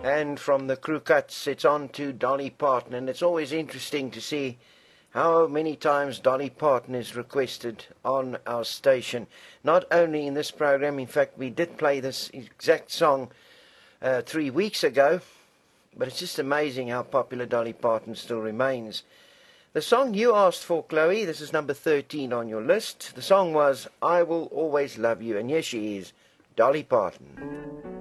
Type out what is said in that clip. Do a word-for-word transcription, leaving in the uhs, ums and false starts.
And from the Crew Cuts, it's on to Dolly Parton, and it's always interesting to see how many times Dolly Parton is requested on our station. Not only in this program, in fact, we did play this exact song uh, three weeks ago, but it's just amazing how popular Dolly Parton still remains. The song you asked for, Chloe, this is number thirteen on your list. The song was I Will Always Love You, and yes, she is Dolly Parton.